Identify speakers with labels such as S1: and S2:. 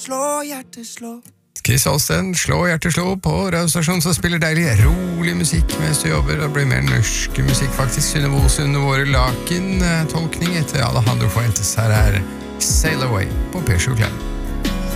S1: slå, hjertet slå.
S2: Chris Holsten, slå hjertet slå på radiostasjonen som spiller deilig, rolig musikk mens du jobber og blir mer norsk musikk faktisk. Synnøve Osen, våre laken, tolkning etter Alejandro Fuentes. Her Sail Away på P7 Klem.